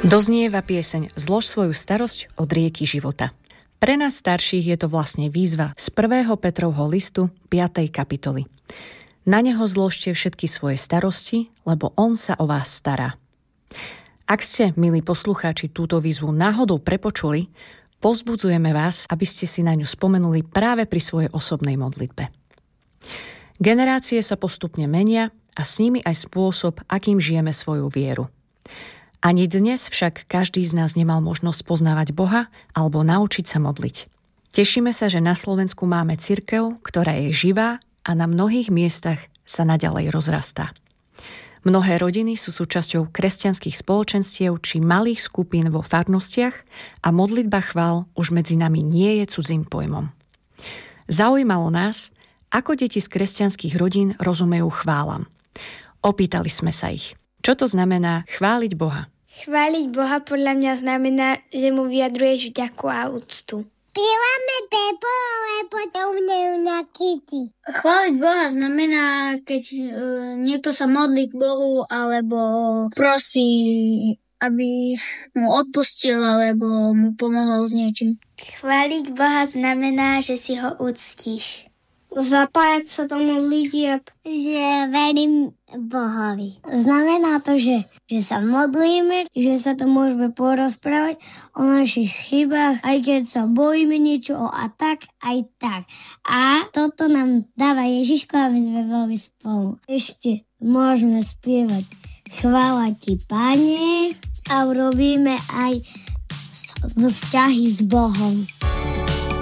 Doznieva pieseň Zlož svoju starosť od rieky života. Pre nás starších je to vlastne výzva z 1. Petrovho listu 5. kapitoly. Na neho zložte všetky svoje starosti, lebo on sa o vás stará. Ak ste, milí poslucháči, túto výzvu náhodou prepočuli, povzbudzujeme vás, aby ste si na ňu spomenuli práve pri svojej osobnej modlitbe. Generácie sa postupne menia a s nimi aj spôsob, akým žijeme svoju vieru. Ani dnes však každý z nás nemal možnosť poznávať Boha alebo naučiť sa modliť. Tešíme sa, že na Slovensku máme cirkev, ktorá je živá a na mnohých miestach sa naďalej rozrastá. Mnohé rodiny sú súčasťou kresťanských spoločenstiev či malých skupín vo farnostiach a modlitba chvál už medzi nami nie je cudzým pojmom. Zaujímalo nás, ako deti z kresťanských rodín rozumejú chválam. Opýtali sme sa ich, čo to znamená chváliť Boha. Chváliť Boha podľa mňa znamená, že mu vyjadruješ vďaku a úctu. Pívame Pepo, lebo to mne na kity. Chváliť Boha znamená, keď niekto sa modlí k Bohu alebo prosí, aby mu odpustil alebo mu pomohol s niečím. Chváliť Boha znamená, že si ho uctíš. Zapájať sa do modlitieb. Že verím Bohovi. Znamená to, že sa modlíme, že sa to môžeme porozprávať o našich chybách, aj keď sa bojíme niečo a tak, aj tak. A toto nám dáva Ježiško, aby sme boli spolu. Ešte môžeme spievať Chvála ti, Pane, a urobíme aj vzťahy s Bohom.